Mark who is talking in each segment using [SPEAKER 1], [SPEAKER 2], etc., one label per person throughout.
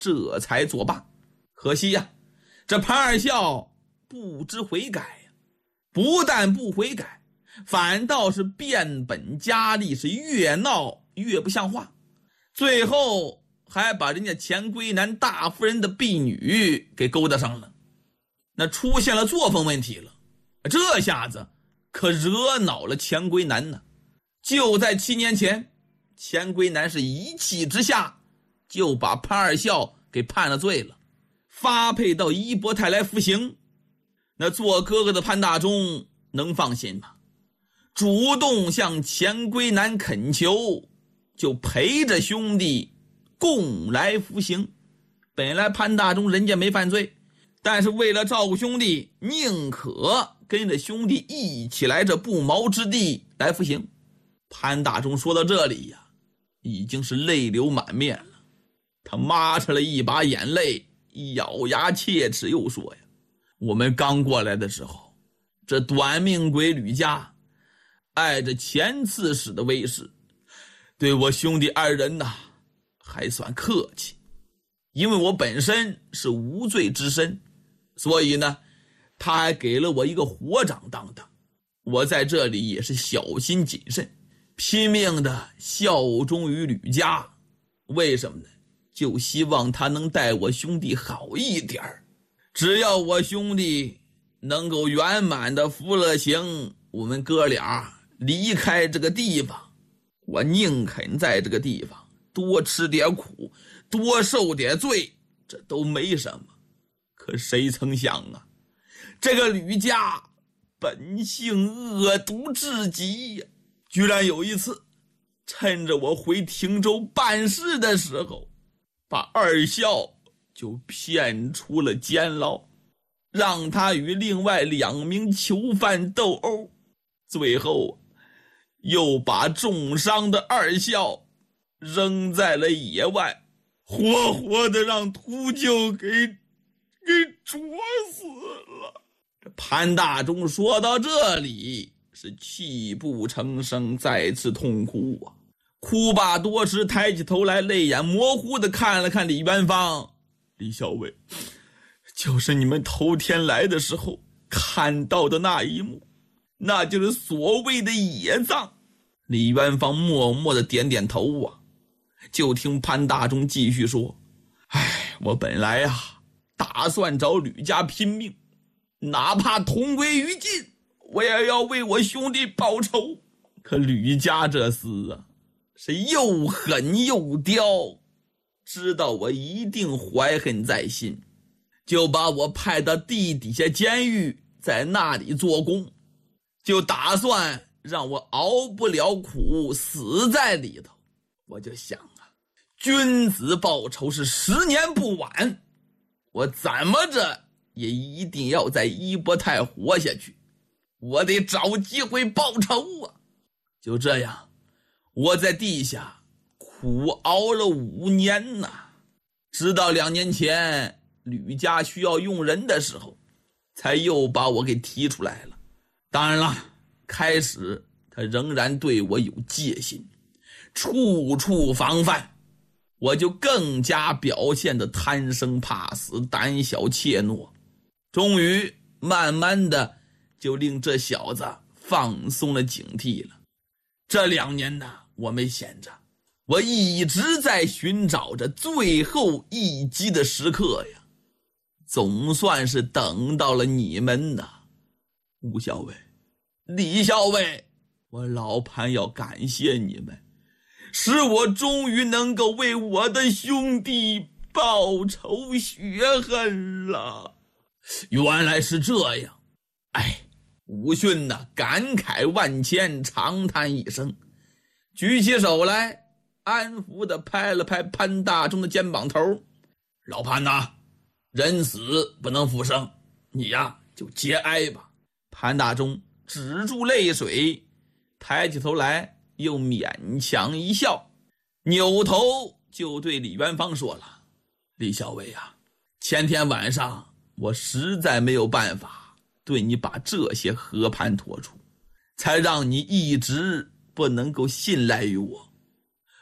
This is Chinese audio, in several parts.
[SPEAKER 1] 这才作罢。可惜呀，这潘二孝不知悔改呀，不但不悔改，反倒是变本加厉，是越闹越不像话，最后还把人家钱归南大夫人的婢女给勾搭上了，那出现了作风问题了。这下子可惹恼了钱归南呢。就在7年前，钱归南是一气之下就把潘二孝给判了罪了，发配到伊波泰来服刑。那做哥哥的潘大中能放心吗？主动向钱归南恳求，就陪着兄弟共来服刑。本来潘大中人家没犯罪，但是为了照顾兄弟，宁可跟着兄弟一起来这不毛之地来服刑。潘大中说到这里呀，已经是泪流满面了，他抹着了一把眼泪，咬牙切齿又说呀，我们刚过来的时候，这短命鬼吕家碍着前刺史的威势，对我兄弟二人呐还算客气。因为我本身是无罪之身，所以呢他还给了我一个活长当当。我在这里也是小心谨慎，拼命的效忠于吕家。为什么呢？就希望他能待我兄弟好一点，只要我兄弟能够圆满的服了刑，我们哥俩离开这个地方，我宁肯在这个地方多吃点苦，多受点罪，这都没什么。可谁曾想啊，这个吕家本性恶毒至极呀，居然有一次趁着我回汀州办事的时候，把二孝就骗出了监牢，让他与另外2名囚犯斗殴，最后又把重伤的二孝扔在了野外，活活的让秃鹫给啄死了。这潘大中说到这里是泣不成声，再次痛哭啊！哭罢多时，抬起头来，泪眼模糊的看了看李元芳。李校尉，就是你们头天来的时候看到的那一幕，那就是所谓的野葬。李元芳默默的点点头啊。就听潘大中继续说，我本来打算找吕家拼命，哪怕同归于尽，我也要为我兄弟报仇。可吕家这厮是又狠又刁，知道我一定怀恨在心，就把我派到地底下监狱，在那里做工，就打算让我熬不了苦，死在里头。我就想君子报仇是10年不晚，我怎么着也一定要在伊波泰活下去，我得找机会报仇啊！就这样，我在地下苦熬了5年呐，直到2年前吕家需要用人的时候，才又把我给提出来了。当然了，开始他仍然对我有戒心，处处防范，我就更加表现得贪生怕死，胆小怯懦。终于慢慢的就令这小子放松了警惕了。这2年呢，我没闲着，我一直在寻找着最后一击的时刻呀。总算是等到了你们呐，吴校尉、李校尉，我老潘要感谢你们，使我终于能够为我的兄弟报仇雪恨了。原来是这样，武训呐，感慨万千，长叹一声，举起手来，安抚地拍了拍潘大中的肩膀头。老潘呐，人死不能复生，你呀就节哀吧。潘大中止住泪水，抬起头来，又勉强一笑，扭头就对李元芳说了，李校尉啊，前天晚上我实在没有办法对你把这些和盘托出，才让你一直不能够信赖于我。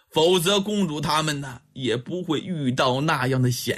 [SPEAKER 1] 否则公主他们呢也不会遇到那样的险